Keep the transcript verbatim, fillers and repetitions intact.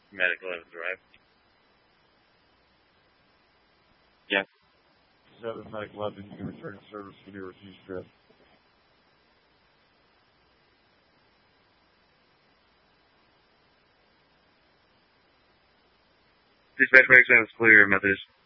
Medical Evans Drive. Yeah. seven Medical Evans, you can return to service for the overseas trip. Dispatch X is clear, Methodist.